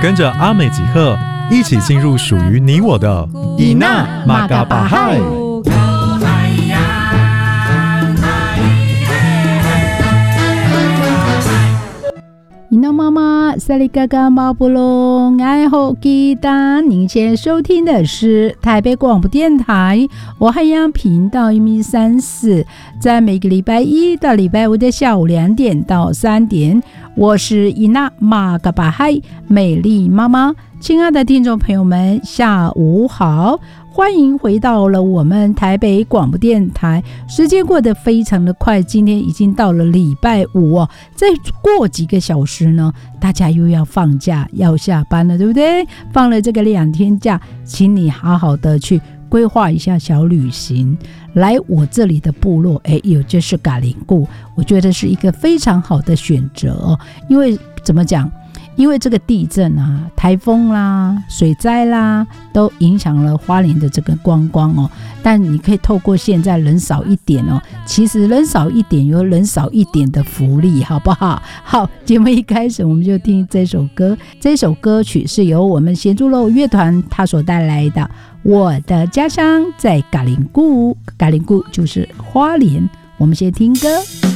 跟着阿美吉赫一起进入属于你我的伊娜马嘎巴嗨。 伊娜妈妈萨利嘎嘎马布隆爱好吉达，您现在收听的是台北广播电台我海洋频道134，在每个礼拜一到礼拜五的下午2点到3点，我是伊娜马嘎巴嗨美丽妈妈。亲爱的听众朋友们，下午好，欢迎回到了我们台北广播电台。时间过得非常的快，今天已经到了礼拜五哦，再过几个小时呢，大家又要放假要下班了，对不对？放了这个2天假，请你好好的去规划一下小旅行，来我这里的部落，有就是嘎林固，我觉得是一个非常好的选择哦。因为怎么讲？因为这个地震啊、台风啦、水灾啦，都影响了花莲的这个观光哦。但你可以透过现在人少一点哦，其实人少一点有人少一点的福利，好不好？好，节目一开始我们就听这首歌，这首歌曲是由我们咸猪肉乐团他所带来的《我的家乡在嘎林固》，嘎林固就是花莲。我们先听歌。